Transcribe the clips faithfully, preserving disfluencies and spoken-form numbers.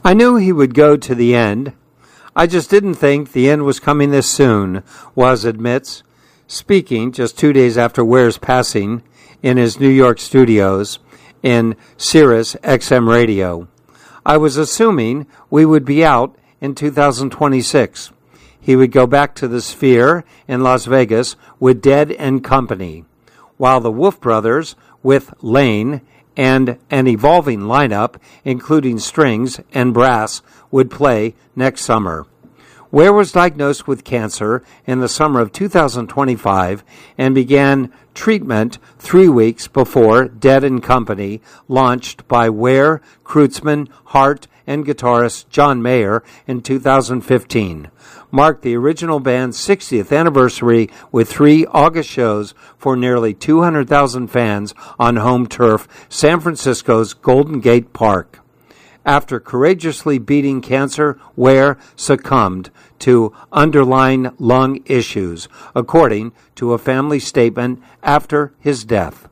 I knew he would go to the end. I just didn't think the end was coming this soon, Woz admits, speaking just two days after Ware's passing in his New York studios in Sirius X M Radio. I was assuming we would be out in two thousand twenty-six. He would go back to the Sphere in Las Vegas with Dead and Company, while the Wolf Brothers with Lane and an evolving lineup, including strings and brass, would play next summer. Ware was diagnosed with cancer in the summer of two thousand twenty-five and began treatment three weeks before Dead and Company, launched by Ware, Kreutzmann, Hart, and guitarist John Mayer in two thousand fifteen, marked the original band's sixtieth anniversary with three August shows for nearly two hundred thousand fans on home turf, San Francisco's Golden Gate Park. After courageously beating cancer, Ware succumbed to underlying lung issues, according to a family statement after his death.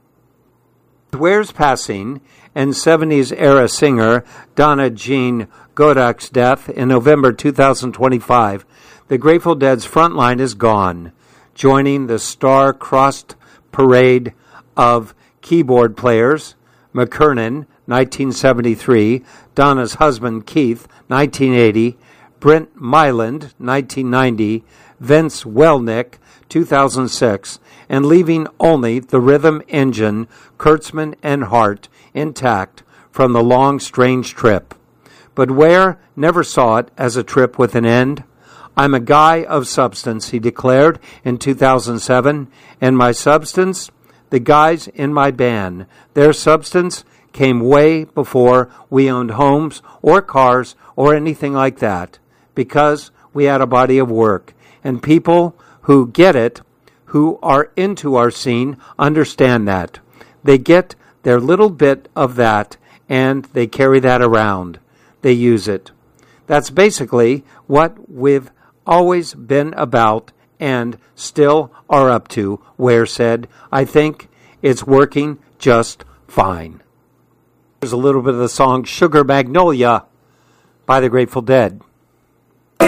With Ware's passing and seventies-era singer Donna Jean Godak's death in November two thousand twenty-five, the Grateful Dead's frontline is gone, joining the star-crossed parade of keyboard players, McKernan, nineteen seventy-three, Donna's husband Keith, nineteen eighty, Brent Myland, nineteen ninety, Vince Welnick, two thousand six, and leaving only the rhythm engine, Kurtzman and Hart, intact from the long, strange trip. But Ware never saw it as a trip with an end. I'm a guy of substance, he declared in two thousand seven, and my substance, the guys in my band, their substance came way before we owned homes or cars or anything like that, because we had a body of work. And people who get it, who are into our scene, understand that. They get their little bit of that, and they carry that around. They use it. That's basically what we've always been about and still are up to, Ware said. I think it's working just fine. Here's a little bit of the song Sugar Magnolia by the Grateful Dead.